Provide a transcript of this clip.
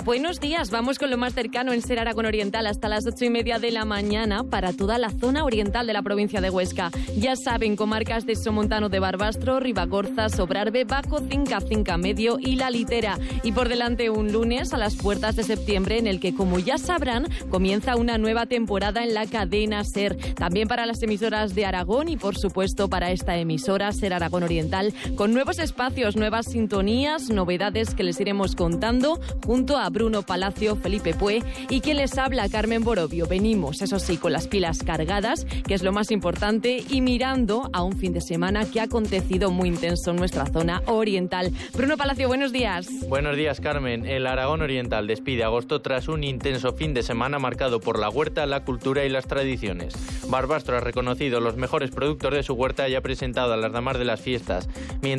Buenos días, vamos con lo más cercano en Ser Aragón Oriental hasta las 8:30 de la mañana para toda la zona oriental de la provincia de Huesca. Ya saben, comarcas de Somontano de Barbastro, Ribagorza, Sobrarbe, Baco, Cinca, Cinca Medio y La Litera. Y por delante un lunes a las puertas de septiembre en el que, como ya sabrán, comienza una nueva temporada en la cadena SER. También para las emisoras de Aragón y, por supuesto, para esta emisora, Ser Aragón Oriental, con nuevos espacios, nuevas sintonías, novedades que les iremos contando junto a Bruno Palacio, Felipe Pue y quien les habla, Carmen Borovio. Venimos, eso sí, con las pilas cargadas, que es lo más importante, y mirando a un fin de semana que ha acontecido muy intenso en nuestra zona oriental. Bruno Palacio, buenos días. Buenos días, Carmen. El Aragón Oriental despide agosto tras un intenso fin de semana marcado por la huerta, la cultura y las tradiciones. Barbastro ha reconocido los mejores productos de su huerta y ha presentado a las damas de las fiestas.